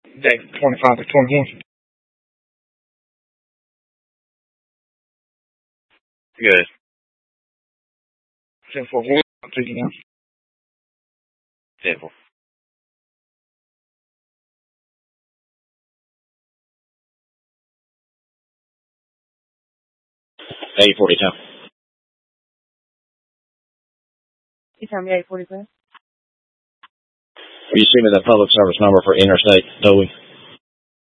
Day 25 to 21. Good. 10-4-1. I'll take you now. 10-4. A40 time. You tell me 845? Will you send me the public service number for interstate towing?